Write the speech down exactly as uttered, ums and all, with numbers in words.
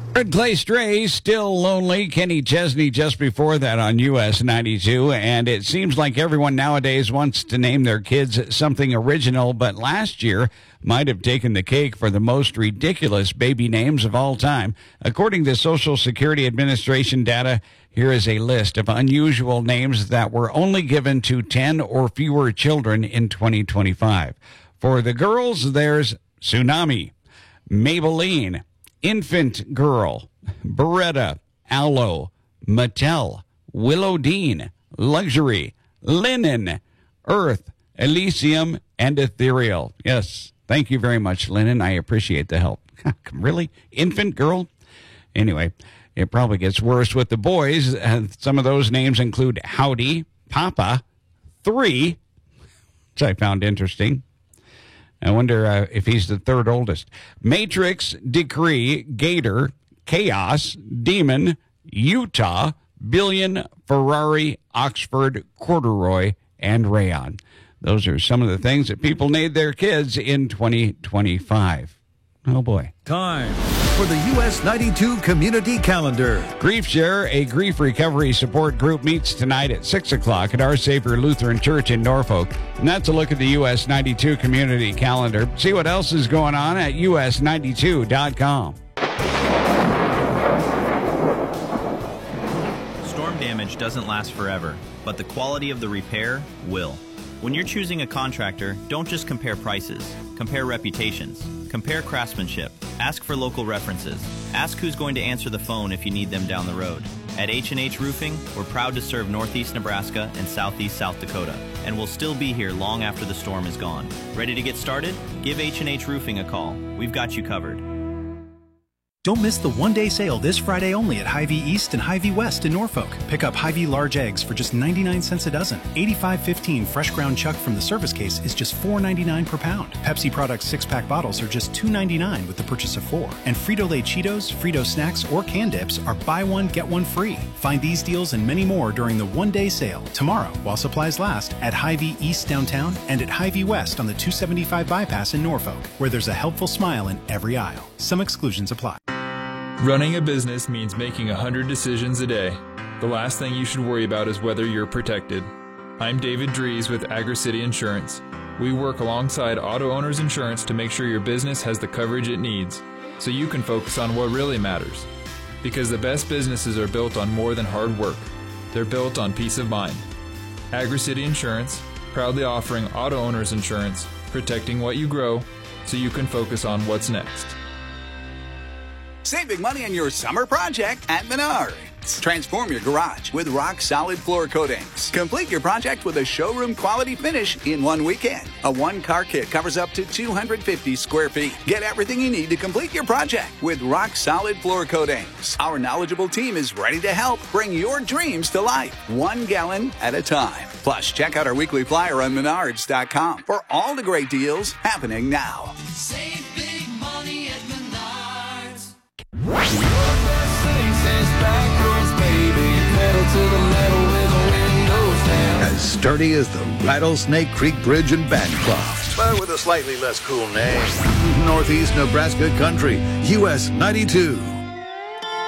Red Clay Stray, Still Lonely. Kenny Chesney just before that on U S ninety-two. And it seems like everyone nowadays wants to name their kids something original, but last year might have taken the cake for the most ridiculous baby names of all time. According to Social Security Administration data, here is a list of unusual names that were only given to ten or fewer children in twenty twenty-five. For the girls, there's Tsunami, Maybelline, Infant Girl, Beretta, Aloe, Mattel, Willow Dean, Luxury, Linen, Earth, Elysium, and Ethereal. Yes, thank you very much, Linen. I appreciate the help. Really? Infant Girl? Anyway, it probably gets worse with the boys. Uh, some of those names include Howdy, Papa, Three, which I found interesting. I wonder uh, if he's the third oldest. Matrix, Decree, Gator, Chaos, Demon, Utah, Billion, Ferrari, Oxford, Corduroy, and Rayon. Those are some of the things that people named their kids in twenty twenty-five. Oh, boy. Time for the U S ninety-two Community Calendar. Grief Share, a grief recovery support group, meets tonight at six o'clock at Our Savior Lutheran Church in Norfolk. And that's a look at the U S ninety-two Community Calendar. See what else is going on at U S ninety-two dot com. Storm damage doesn't last forever, but the quality of the repair will. When you're choosing a contractor, don't just compare prices. Compare reputations. Compare craftsmanship. Ask for local references. Ask who's going to answer the phone if you need them down the road. At H and H Roofing, we're proud to serve Northeast Nebraska and Southeast South Dakota, and we'll still be here long after the storm is gone. Ready to get started? Give H and H Roofing a call. We've got you covered. Don't miss the one-day sale this Friday only at Hy-Vee East and Hy-Vee West in Norfolk. Pick up Hy-Vee large eggs for just ninety-nine cents a dozen. eighty-five fifteen fresh ground chuck from the service case is just four ninety-nine per pound. Pepsi Products six-pack bottles are just two ninety-nine with the purchase of four. And Frito-Lay Cheetos, Frito Snacks, or Can Dips are buy one, get one free. Find these deals and many more during the one-day sale tomorrow while supplies last at Hy-Vee East downtown and at Hy-Vee West on the two seventy-five bypass in Norfolk, where there's a helpful smile in every aisle. Some exclusions apply. Running a business means making a hundred decisions a day. The last thing you should worry about is whether you're protected. I'm David Dries with AgriCity Insurance. We work alongside Auto Owners Insurance to make sure your business has the coverage it needs, so you can focus on what really matters. Because the best businesses are built on more than hard work. They're built on peace of mind. AgriCity Insurance, proudly offering Auto Owners Insurance, protecting what you grow, so you can focus on what's next. Save big money on your summer project at Menards. Transform your garage with rock-solid floor coatings. Complete your project with a showroom-quality finish in one weekend. A one-car kit covers up to two hundred fifty square feet. Get everything you need to complete your project with rock-solid floor coatings. Our knowledgeable team is ready to help bring your dreams to life, one gallon at a time. Plus, check out our weekly flyer on Menards dot com for all the great deals happening now. Save big money at Menards. As sturdy as the Rattlesnake Creek Bridge in Bancroft, but with a slightly less cool name. Northeast Nebraska Country, U S ninety-two.